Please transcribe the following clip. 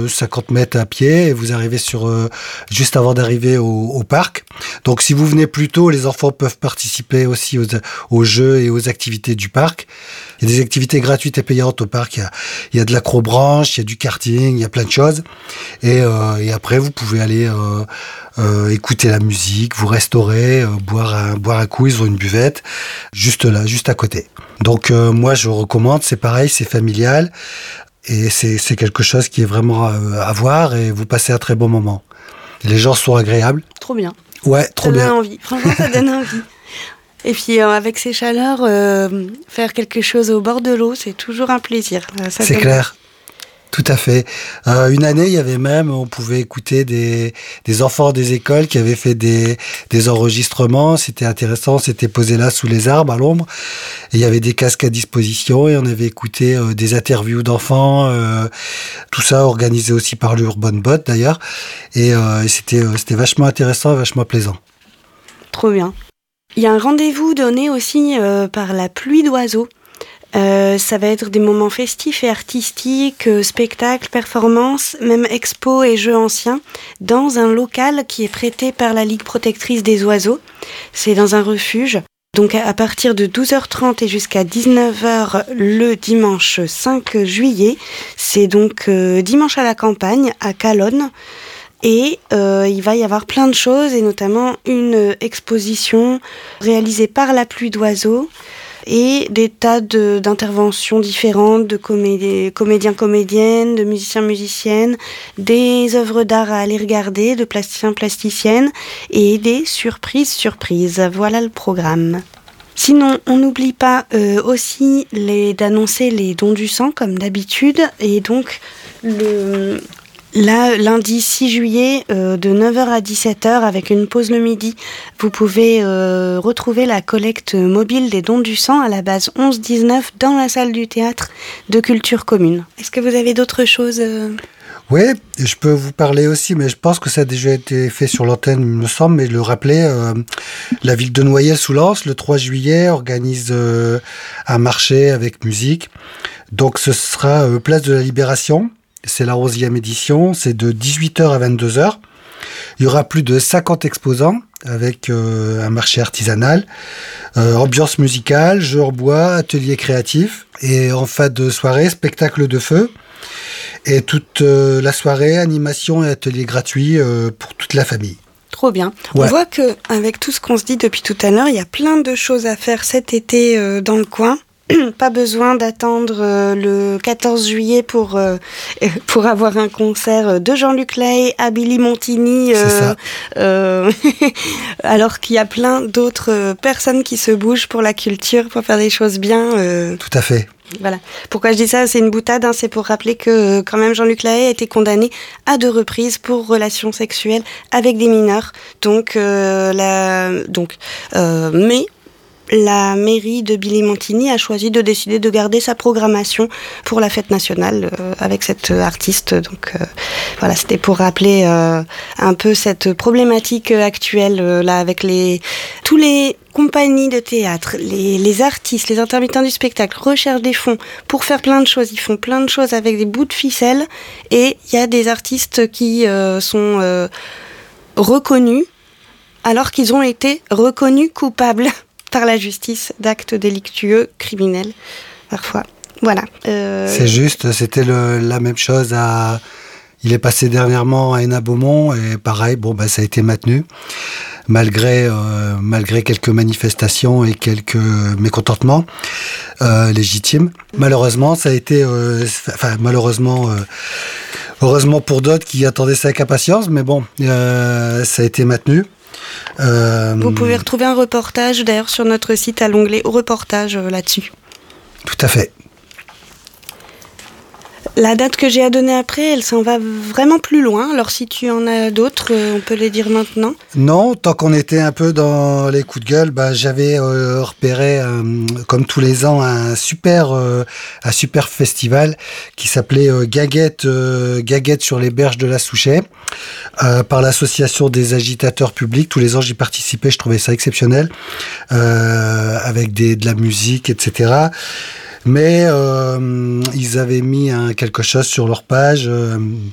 50 mètres à pied et vous arrivez juste avant d'arriver au parc. Donc si vous venez plus tôt, les enfants peuvent participer aussi aux jeux et aux activités du parc. Il y a des activités gratuites et payantes au parc. Il y a de l'acrobranche, il y a du karting, il y a plein de choses. Et après, vous pouvez aller écouter la musique, vous restaurer, boire un coup. Ils ont une buvette juste là, juste à côté. Donc moi, je recommande. C'est pareil, c'est familial. Et c'est quelque chose qui est vraiment à voir et vous passez un très bon moment. Les gens sont agréables. Trop bien. Ouais, trop bien. Ça donne envie. Franchement, ça donne envie. Et puis, avec ces chaleurs, faire quelque chose au bord de l'eau, c'est toujours un plaisir. C'est clair. Tout à fait. Une année, il y avait même, on pouvait écouter des enfants des écoles qui avaient fait des enregistrements. C'était intéressant, c'était posé là sous les arbres, à l'ombre. Et il y avait des casques à disposition et on avait écouté des interviews d'enfants. Tout ça organisé aussi par l'Urban Bot d'ailleurs. Et c'était vachement intéressant et vachement plaisant. Trop bien. Il y a un rendez-vous donné aussi par la pluie d'oiseaux. Ça va être des moments festifs et artistiques, spectacles, performances, même expos et jeux anciens, dans un local qui est prêté par la Ligue protectrice des oiseaux. C'est dans un refuge. Donc à partir de 12h30 et jusqu'à 19h le dimanche 5 juillet. C'est donc dimanche à la campagne, à Calonne. Et il va y avoir plein de choses, et notamment une exposition réalisée par la pluie d'oiseaux, et des tas d'interventions différentes de comédiens-comédiennes, de musiciens-musiciennes, des œuvres d'art à aller regarder, de plasticiens-plasticiennes, et des surprises. Voilà le programme. Sinon, on n'oublie pas aussi d'annoncer les dons du sang, comme d'habitude, et donc lundi 6 juillet, de 9h à 17h, avec une pause le midi, vous pouvez retrouver la collecte mobile des dons du sang à la base 11-19 dans la salle du théâtre de Culture Commune. Est-ce que vous avez d'autres choses Oui, je peux vous parler aussi, mais je pense que ça a déjà été fait sur l'antenne, il me semble, mais le rappeler, la ville de Noyelles-sous-Lens, le 3 juillet, organise un marché avec musique. Donc ce sera place de la Libération. C'est la 11e édition, c'est de 18h à 22h. Il y aura plus de 50 exposants avec un marché artisanal, ambiance musicale, jeux en bois, ateliers créatifs. Et en fin de soirée, spectacle de feu. Et toute la soirée, animation et ateliers gratuits pour toute la famille. Trop bien. Ouais. On voit qu'avec tout ce qu'on se dit depuis tout à l'heure, il y a plein de choses à faire cet été dans le coin. Pas besoin d'attendre le 14 juillet pour avoir un concert de Jean-Luc Lahaye à Billy Montigny, alors qu'il y a plein d'autres personnes qui se bougent pour la culture, pour faire des choses bien. Tout à fait. Voilà. Pourquoi je dis ça, c'est une boutade, c'est pour rappeler que quand même Jean-Luc Lahaye a été condamné à 2 reprises pour relations sexuelles avec des mineurs. Mais la mairie de Billy Montigny a choisi de décider de garder sa programmation pour la fête nationale avec cette artiste. Donc voilà, c'était pour rappeler un peu cette problématique actuelle là avec tous les compagnies de théâtre, les artistes, les intermittents du spectacle recherchent des fonds pour faire plein de choses. Ils font plein de choses avec des bouts de ficelle, et il y a des artistes qui sont reconnus alors qu'ils ont été reconnus coupables par la justice d'actes délictueux, criminels, parfois. Voilà. C'est juste, c'était la même chose il est passé dernièrement à Hénin-Beaumont, et pareil, ça a été maintenu, malgré quelques manifestations et quelques mécontentements légitimes. Malheureusement, ça a été... heureusement pour d'autres qui attendaient ça avec impatience, mais ça a été maintenu. Vous pouvez retrouver un reportage d'ailleurs sur notre site à l'onglet reportage là-dessus. Tout à fait. La date que j'ai à donner après, elle s'en va vraiment plus loin. Alors si tu en as d'autres, on peut les dire maintenant. Non, tant qu'on était un peu dans les coups de gueule, j'avais repéré, comme tous les ans, un super festival qui s'appelait Gaguette sur les berges de la Souchet, par l'association des agitateurs publics. Tous les ans, j'y participais, je trouvais ça exceptionnel, avec de la musique, etc. Mais ils avaient mis quelque chose sur leur page